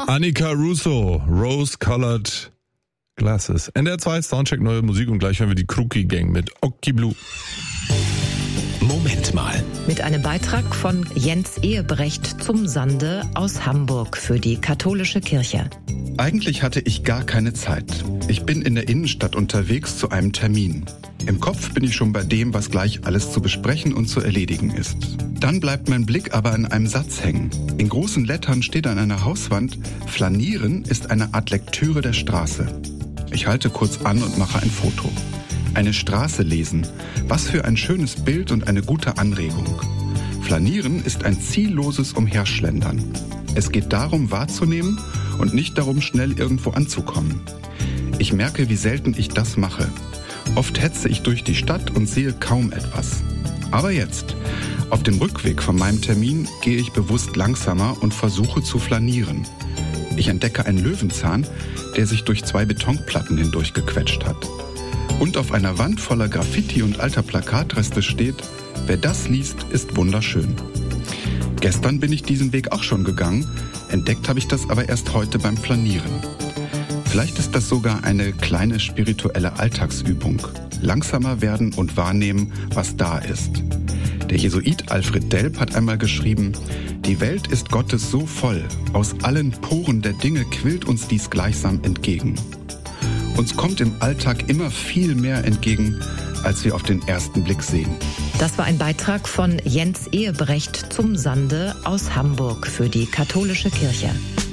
Annika Russo, Rose-Colored Glasses. NDR 2, Soundcheck, neue Musik und gleich hören wir die Kruki Gang mit Oki Blue. Moment mal. Mit einem Beitrag von Jens Ehebrecht zum Sande aus Hamburg für die katholische Kirche. Eigentlich hatte ich gar keine Zeit. Ich bin in der Innenstadt unterwegs zu einem Termin. Im Kopf bin ich schon bei dem, was gleich alles zu besprechen und zu erledigen ist. Dann bleibt mein Blick aber an einem Satz hängen. In großen Lettern steht an einer Hauswand: Flanieren ist eine Art Lektüre der Straße. Ich halte kurz an und mache ein Foto. Eine Straße lesen. Was für ein schönes Bild und eine gute Anregung. Flanieren ist ein zielloses Umherschlendern. Es geht darum, wahrzunehmen und nicht darum, schnell irgendwo anzukommen. Ich merke, wie selten ich das mache. Oft hetze ich durch die Stadt und sehe kaum etwas. Aber jetzt, auf dem Rückweg von meinem Termin, gehe ich bewusst langsamer und versuche zu flanieren. Ich entdecke einen Löwenzahn, der sich durch 2 Betonplatten hindurchgequetscht hat. Und auf einer Wand voller Graffiti und alter Plakatreste steht: Wer das liest, ist wunderschön. Gestern bin ich diesen Weg auch schon gegangen, entdeckt habe ich das aber erst heute beim Flanieren. Vielleicht ist das sogar eine kleine spirituelle Alltagsübung. Langsamer werden und wahrnehmen, was da ist. Der Jesuit Alfred Delp hat einmal geschrieben: Die Welt ist Gottes so voll, aus allen Poren der Dinge quillt uns dies gleichsam entgegen. Uns kommt im Alltag immer viel mehr entgegen, als wir auf den ersten Blick sehen. Das war ein Beitrag von Jens Ehebrecht zum Sande aus Hamburg für die katholische Kirche.